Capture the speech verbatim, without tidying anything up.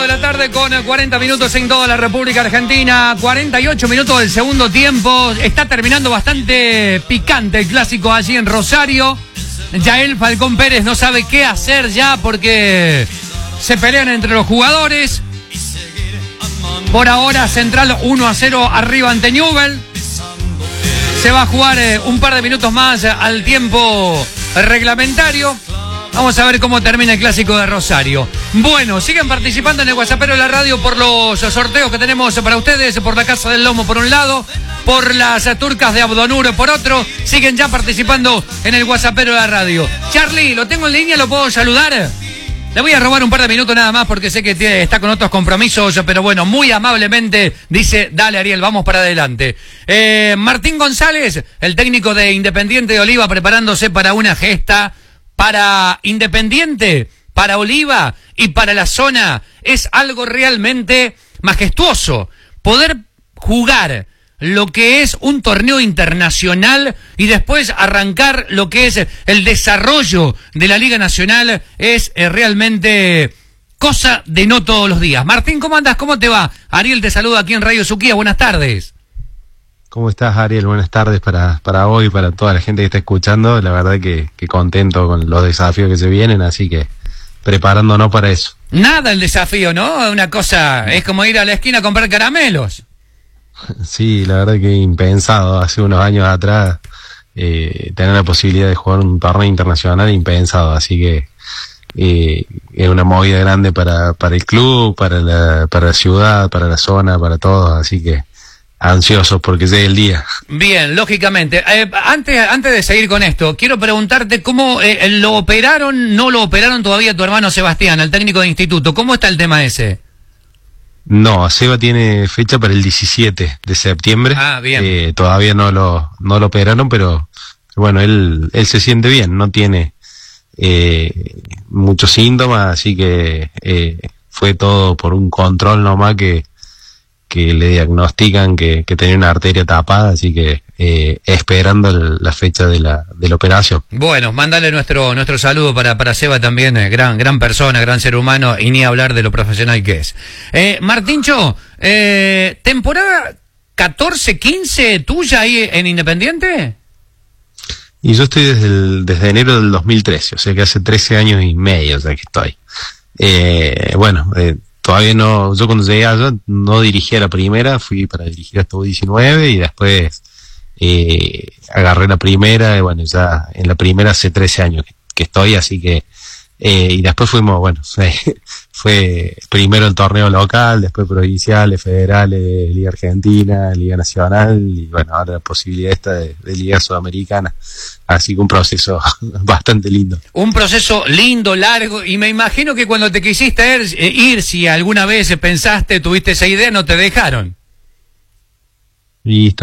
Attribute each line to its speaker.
Speaker 1: de la tarde con cuarenta minutos en toda la República Argentina, cuarenta y ocho minutos del segundo tiempo. Está terminando bastante picante el clásico allí en Rosario. Yael Falcón Pérez no sabe qué hacer ya porque se pelean entre los jugadores. Por ahora Central uno a cero arriba ante Newell. Se va a jugar eh, un par de minutos más al tiempo reglamentario. Vamos a ver cómo termina el clásico de Rosario. Bueno, siguen participando en el WhatsAppero de la radio por los sorteos que tenemos para ustedes, por la Casa del Lomo por un lado, por las turcas de Abdonuro por otro. Siguen ya participando en el WhatsAppero de la radio. Charlie, ¿lo tengo en línea? ¿Lo puedo saludar? Le voy a robar un par de minutos nada más porque sé que tiene, está con otros compromisos, pero bueno, muy amablemente dice, dale Ariel, vamos para adelante. Eh, Martín González, el técnico de Independiente de Oliva, preparándose para una gesta para Independiente, para Oliva y para la zona. Es algo realmente majestuoso poder jugar lo que es un torneo internacional y después arrancar lo que es el desarrollo de la Liga Nacional. Es eh, realmente cosa de no todos los días. Martín, ¿cómo andas? ¿Cómo te va? Ariel te saluda aquí en Radio Suquía. Buenas tardes.
Speaker 2: ¿Cómo estás, Ariel? Buenas tardes para, para hoy, para toda la gente que está escuchando. La verdad que, que contento con los desafíos que se vienen, así que preparándonos para eso.
Speaker 1: Nada el desafío, ¿no? Una cosa, es como ir a la esquina a comprar caramelos.
Speaker 2: Sí, la verdad que impensado. Hace unos años atrás, eh, tener la posibilidad de jugar un torneo internacional, impensado. Así que eh, es una movida grande para, para el club, para la, para la ciudad, para la zona, para todos. Así que ansiosos porque llegue el día.
Speaker 1: Bien, lógicamente. Eh, antes, antes de seguir con esto, quiero preguntarte cómo eh, lo operaron, no lo operaron todavía tu hermano Sebastián, el técnico de instituto. ¿Cómo está el tema ese?
Speaker 2: No, Seba tiene fecha para el diecisiete de septiembre.
Speaker 1: Ah, bien.
Speaker 2: Eh, todavía no lo, no lo operaron, pero bueno, él, él se siente bien, no tiene eh, muchos síntomas, así que eh, fue todo por un control nomás que que le diagnostican que, que tenía una arteria tapada, así que eh, esperando el, la fecha de la, de la operación.
Speaker 1: Bueno, mándale nuestro nuestro saludo para, para Seba también, eh, gran gran persona, gran ser humano, y ni hablar de lo profesional que es. Eh, Martíncho, eh, ¿temporada catorce quince tuya ahí en Independiente?
Speaker 2: Y yo estoy desde, el, desde enero del dos mil trece, o sea que hace trece años y medio ya que estoy. Eh, bueno, eh, Todavía no, yo cuando llegué allá no dirigía la primera, fui para dirigir hasta U diecinueve y después eh, agarré la primera y bueno, ya en la primera hace trece años que, que estoy, así que, eh, y después fuimos, bueno, fue, fue primero el torneo local, después provinciales, federales, Liga Argentina, Liga Nacional y bueno, ahora la posibilidad esta de, de Liga Sudamericana. Así que un proceso bastante lindo. Un proceso lindo, largo, y me imagino que cuando te quisiste ir, eh, ir si alguna vez pensaste, tuviste esa idea, no te dejaron. Y